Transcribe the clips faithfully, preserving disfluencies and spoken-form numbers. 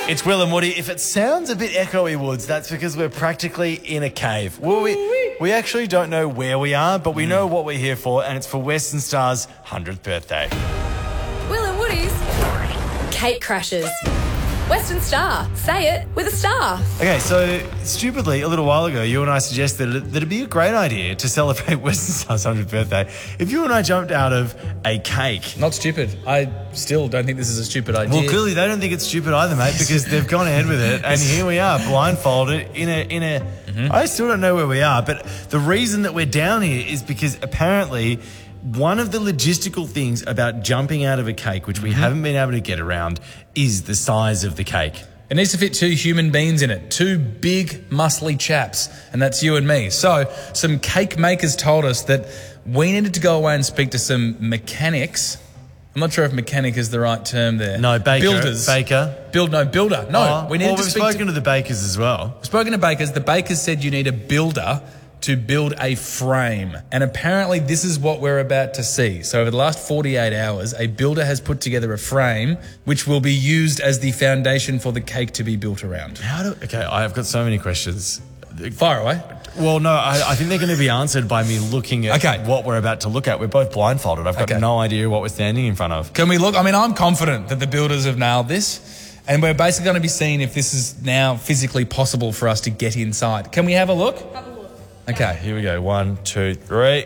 It's Will and Woody. If it sounds a bit echoey, Woods, that's because we're practically in a cave. Well, we, we actually don't know where we are, but we know what we're here for, and it's for Western Star's hundredth birthday. Will and Woody's Cake Crashers. Western Star. Say it with a star. Okay, so stupidly, a little while ago, you and I suggested that it'd be a great idea to celebrate Western Star's hundredth birthday if you and I jumped out of a cake. Not stupid. I still don't think this is a stupid idea. Well, clearly they don't think it's stupid either, mate, because they've gone ahead with it, and here we are, blindfolded in a... in a. Mm-hmm. I still don't know where we are, but the reason that we're down here is because apparently one of the logistical things about jumping out of a cake, which we mm-hmm. haven't been able to get around, is the size of the cake. It needs to fit two human beings in it, two big, muscly chaps, and that's you and me. So some cake makers told us that we needed to go away and speak to some mechanics. I'm not sure if mechanic is the right term there. No, baker. Builders. Baker. Build, no, builder. No, oh, we needed well, to we've speak spoken to, to the bakers as well. We've spoken to bakers. The bakers said you need a builder to build a frame. And apparently this is what we're about to see. So over the last forty-eight hours, a builder has put together a frame which will be used as the foundation for the cake to be built around. How do... Okay, I've got so many questions. Fire away. Well, no, I, I think they're going to be answered by me looking at okay. what we're about to look at. We're both blindfolded. I've got okay. no idea what we're standing in front of. Can we look? I mean, I'm confident that the builders have nailed this. And we're basically going to be seeing if this is now physically possible for us to get inside. Can we have a look? Have a look. Okay. Here we go. One, two, three.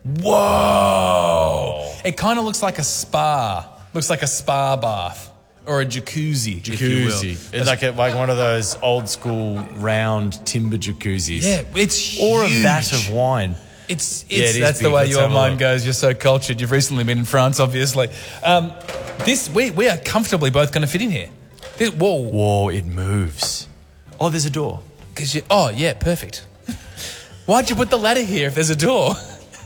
Whoa! It kind of looks like a spa. Looks like a spa bath. Or a jacuzzi, Jacuzzi. if you will. It's like, a, like one of those old school round timber jacuzzis. Yeah, it's huge. Or a vat of wine. It's, it's yeah, it that's big. the way Let's your mind look. goes. You're so cultured. You've recently been in France, obviously. Um, this we we are comfortably both going to fit in here. This, whoa, whoa! It moves. Oh, there's a door. Cause you. Oh yeah, perfect. Why'd you put the ladder here if there's a door?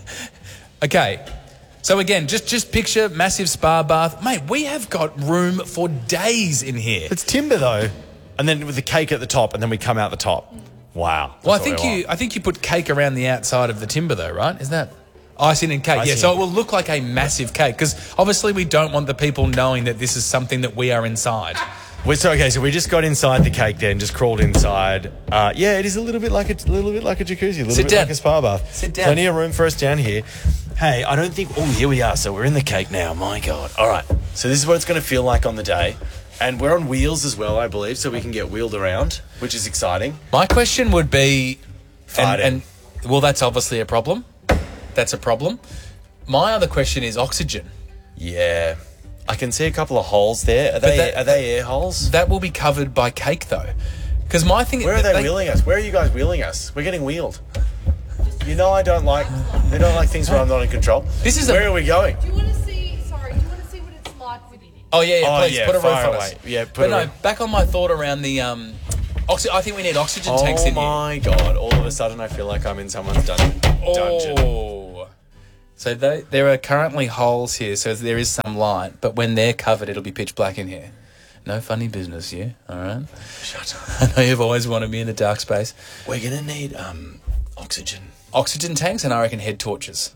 Okay. So again, just just picture massive spa bath. Mate, we have got room for days in here. It's timber though. And then with the cake at the top, and then we come out the top. Wow. Well, I think you I think you put cake around the outside of the timber though, right? Is that icing and cake? Icing. Yeah, so it will look like a massive cake because obviously we don't want the people knowing that this is something that we are inside. We're so okay, so we just got inside the cake then, just crawled inside. Uh, yeah, it is a little bit like a, a little bit like a jacuzzi, a little Sit bit down. like a spa bath. Sit down. Plenty of room for us down here. Hey, I don't think... Oh, here we are. So we're in the cake now. My God. All right. So this is what it's going to feel like on the day. And we're on wheels as well, I believe, so we can get wheeled around, which is exciting. My question would be... Farting. And, and well, that's obviously a problem. That's a problem. My other question is oxygen. Yeah. I can see a couple of holes there. Are they, that, are they air holes? That will be covered by cake, though. Because my thing... Where are they, they wheeling us? Where are you guys wheeling us? We're getting wheeled. You know I don't like... I don't like things where I'm not in control. This is Where a, are we going? Do you want to see... Sorry, do you want to see what it's like within it? Oh, yeah, yeah, oh, please, yeah, put a roof on away. us. Yeah, put but a no, roof. back on my thought around the... Um, oxy I think we need oxygen oh tanks in here. Oh, my God. All of a sudden, I feel like I'm in someone's dun dungeon. Oh. So they, there are currently holes here, so there is some light, but when they're covered, it'll be pitch black in here. No funny business, you, all right? Shut up. I know you've always wanted me in the dark space. We're going to need um, oxygen. Oxygen tanks and I reckon head torches.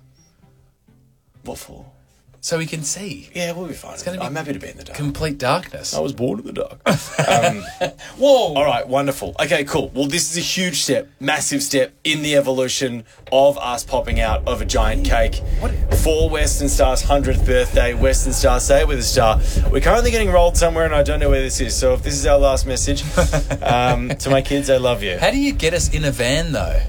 What for? So we can see. Yeah, we'll be fine. It's gonna be I'm happy to be in the dark. Complete darkness. I was born in the dark. um, Whoa! All right, wonderful. Okay, cool. Well, this is a huge step, massive step in the evolution of us popping out of a giant cake what? for Western Star's hundredth birthday. Western Star, say it with a star. We're currently getting rolled somewhere, and I don't know where this is. So if this is our last message um, to my kids, I love you. How do you get us in a van, though?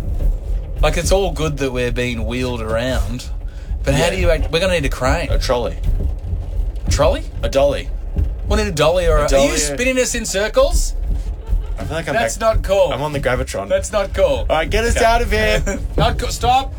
Like, it's all good that we're being wheeled around. But yeah. how do you... Act, we're going to need a crane. A trolley. A trolley? A dolly. We'll need a dolly or a... a dolly, are you spinning us in circles? I feel like I'm That's back, not cool. I'm on the Gravitron. That's not cool. All right, get us okay. out of here. Not cool. Stop.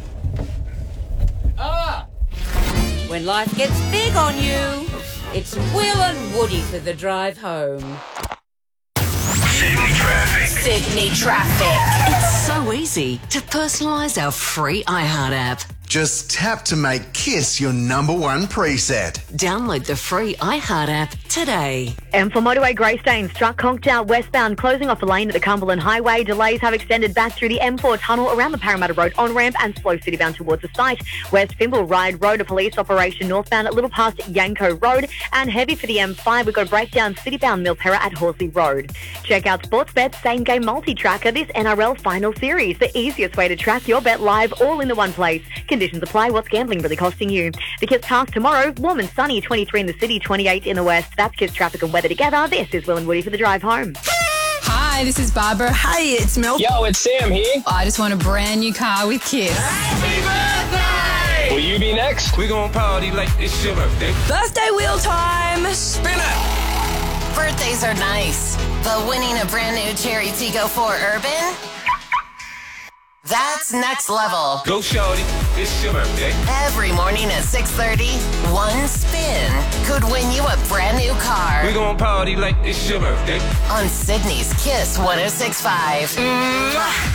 Ah! When life gets big on you, it's Will and Woody for the drive home. Sydney Traffic. Sydney Traffic. It's so easy to personalise our free iHeart app. Just tap to make Kiss your number one preset. Download the free iHeart app today. And for motorway grey stains, truck conked out westbound, closing off the lane at the Cumberland Highway. Delays have extended back through the M four tunnel around the Parramatta Road on-ramp and slow city bound towards the site. West Fimble Ride Road, a police operation northbound at little past Yanko Road. And heavy for the M five, we've got a breakdown city-bound Milterra at Horsley Road. Check out Sportsbet's same-game multi-tracker this N R L Final Series, the easiest way to track your bet live all in the one place. Conditions apply. What's gambling really costing you? The Kiss task tomorrow, warm and sunny, twenty-three in the city, twenty-eight in the west. That's Kiss traffic and weather together. This is Will and Woody for the drive home. Hi, this is Barbara. Hey, it's Mel. Yo, it's Sam here. I just want a brand new car with Kiss. Happy birthday! Will you be next? We gon' party like it's your birthday. Birthday wheel time. Spin it. Birthdays are nice, but winning a brand new Cherry Tiggo four Urban? That's next level. Go shorty, it's your birthday. Every morning at six thirty, one spin could win you a brand new car. We gon' party like it's your birthday. On Sydney's Kiss one oh six point five. Mm.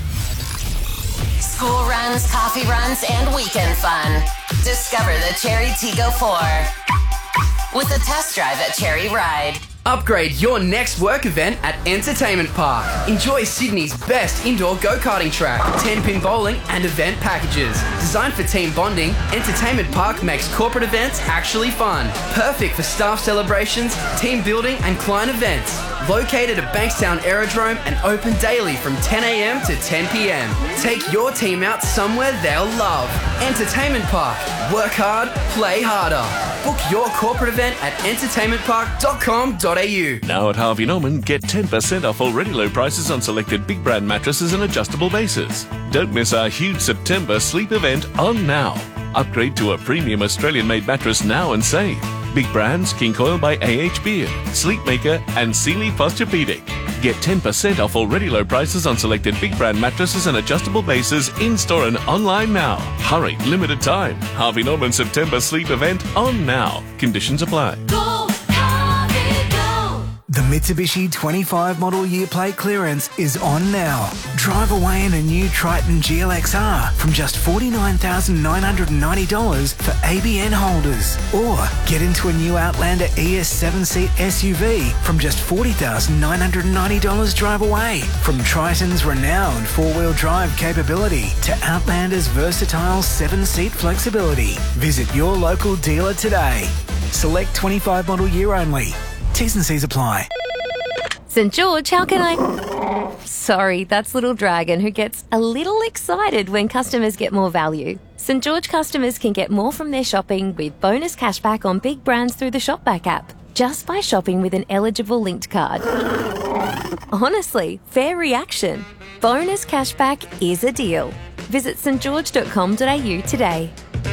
School runs, coffee runs, and weekend fun. Discover the Cherry Tiggo four with a test drive at Cherry Ride. Upgrade your next work event at Entertainment Park. Enjoy Sydney's best indoor go-karting track, ten-pin bowling and event packages. Designed for team bonding, Entertainment Park makes corporate events actually fun. Perfect for staff celebrations, team building and client events. Located at Bankstown Aerodrome and open daily from ten a.m. to ten p.m. Take your team out somewhere they'll love. Entertainment Park. Work hard, play harder. Book your corporate event at entertainment park dot com dot a u. Now at Harvey Norman, get ten percent off already low prices on selected big brand mattresses and adjustable bases. Don't miss our huge September sleep event on now. Upgrade to a premium Australian-made mattress now and save. Big brands, King Coil by A H Beard, Sleepmaker and Sealy Posturepedic. Get ten percent off already low prices on selected big brand mattresses and adjustable bases in-store and online now. Hurry, limited time. Harvey Norman September sleep event on now. Conditions apply. Go, Harvey, go. The Mitsubishi twenty-five model year plate clearance is on now. Drive away in a new Triton G L X R from just forty-nine thousand nine hundred ninety dollars for A B N holders. Or get into a new Outlander E S seven seat S U V from just forty thousand nine hundred ninety dollars drive away. From Triton's renowned four-wheel drive capability to Outlander's versatile seven seat flexibility. Visit your local dealer today. Select twenty-five model year only. T's and C's apply. St George, how can I... Sorry, that's Little Dragon, who gets a little excited when customers get more value. St George customers can get more from their shopping with bonus cashback on big brands through the Shopback app, just by shopping with an eligible linked card. Honestly, fair reaction. Bonus cashback is a deal. Visit st george dot com dot a u today.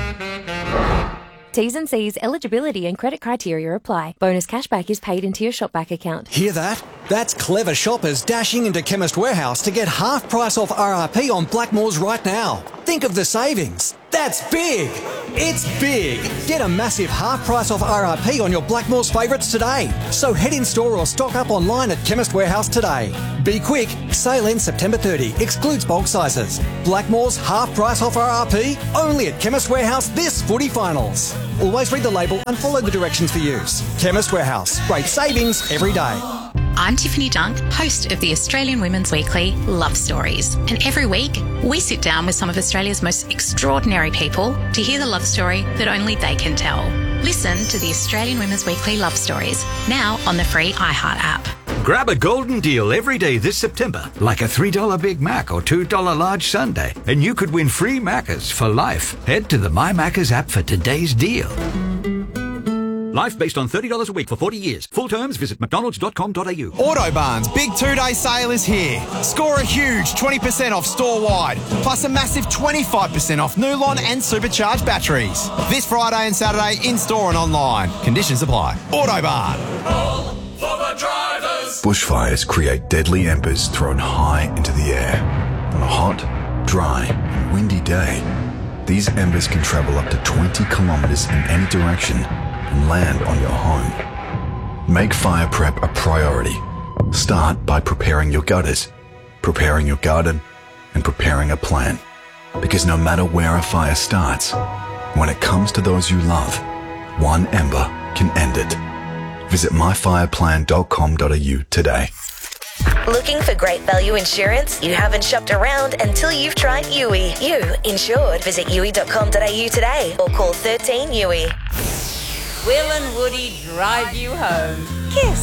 T's and C's, eligibility and credit criteria apply. Bonus cashback is paid into your Shopback account. Hear that? That's clever shoppers dashing into Chemist Warehouse to get half price off R R P on Blackmores right now. Think of the savings. That's big. It's big. Get a massive half price off R R P on your Blackmores favourites today. So head in store or stock up online at Chemist Warehouse today. Be quick. Sale ends September thirtieth. Excludes bulk sizes. Blackmores half price off R R P only at Chemist Warehouse this footy finals. Always read the label and follow the directions for use. Chemist Warehouse. Great savings every day. I'm Tiffany Dunk, host of the Australian Women's Weekly Love Stories. And every week, we sit down with some of Australia's most extraordinary people to hear the love story that only they can tell. Listen to the Australian Women's Weekly Love Stories, now on the free iHeart app. Grab a golden deal every day this September, like a three dollar Big Mac or two dollar large sundae, and you could win free Maccas for life. Head to the My Maccas app for today's deal. Life based on thirty dollars a week for forty years. Full terms, visit mcdonalds dot com dot a u. Autobarn's big two-day sale is here. Score a huge twenty percent off store-wide, plus a massive twenty-five percent off Nulon and supercharged batteries. This Friday and Saturday in-store and online. Conditions apply. Autobarn. All for the drivers. Bushfires create deadly embers thrown high into the air. On a hot, dry, and windy day, these embers can travel up to twenty kilometres in any direction and land on your home. Make fire prep a priority. Start by preparing your gutters, preparing your garden, and preparing a plan. Because no matter where a fire starts, when it comes to those you love, one ember can end it. Visit my fire plan dot com dot a u today. Looking for great value insurance? You haven't shopped around until you've tried U I. You insured. Visit U I dot com dot a u today or call thirteen U I. Will and Woody drive you home. Kiss.